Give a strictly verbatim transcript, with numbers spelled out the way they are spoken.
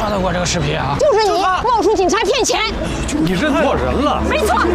刷到过这个视频啊？ 就是你冒充警察骗钱。 你认错人了。 没错。